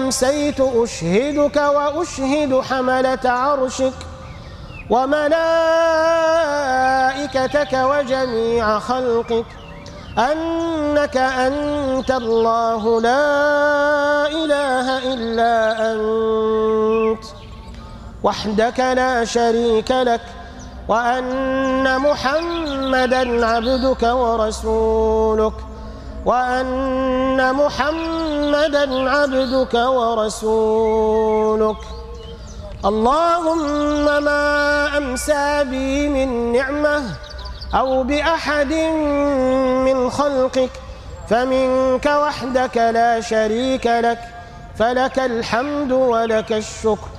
أمسيت أشهدك وأشهد حملة عرشك وملائكتك وجميع خلقك أنك أنت الله لا إله إلا أنت وحدك لا شريك لك وأن محمدًا عبدك ورسولك اللهم ما أمسى بي من نعمة أو بأحد من خلقك فمنك وحدك لا شريك لك فلك الحمد ولك الشكر